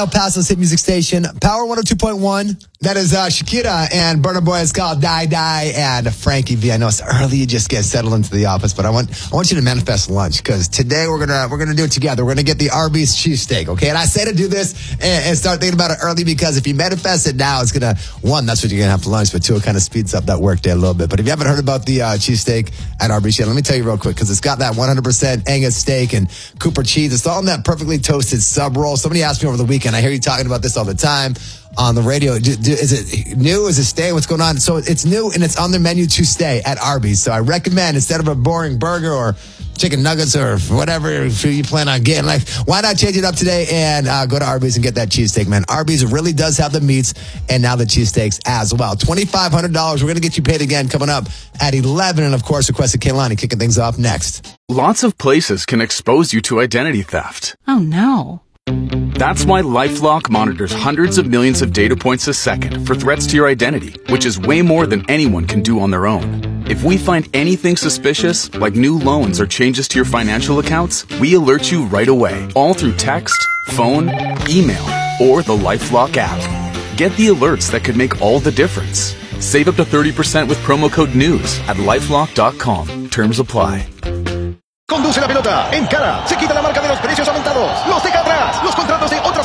El Paso's hit music station, Power 102.1. That is Shakira and Burna Boy. It's called Die Die and Frankie V. I know it's early, you just get settled into the office, but I want you to manifest lunch because today we're gonna do it together. We're gonna get the Arby's cheesesteak, okay? And I say to do this and start thinking about it early because if you manifest it now, it's gonna, one, that's what you're gonna have for lunch, but two, it kind of speeds up that workday a little bit. But if you haven't heard about the cheesesteak at Arby's yet, let me tell you real quick because it's got that 100% Angus steak and Cooper cheese. It's all in that perfectly toasted sub roll. Somebody asked me over the weekend. I hear you talking about this all the time on the radio. Is it new? Is it stay? What's going on? So it's new and it's on the menu to stay at Arby's. So I recommend instead of a boring burger or chicken nuggets or whatever you plan on getting, like, why not change it up today and go to Arby's and get that cheesesteak, man. Arby's really does have the meats and now the cheesesteaks as well. $2,500. We're going to get you paid again coming up at 11. And of course, Requested Kehlani kicking things off next. Lots of places can expose you to identity theft. Oh no. That's why LifeLock monitors hundreds of millions of data points a second for threats to your identity, which is way more than anyone can do on their own. If we find anything suspicious, like new loans or changes to your financial accounts, we alert you right away, all through text, phone, email, or the LifeLock app. Get the alerts that could make all the difference. Save up to 30% with promo code NEWS at LifeLock.com. Terms apply. Conduce la pelota, encara, se quita la marca de los precios aumentados, los deja atrás, los contratos de otra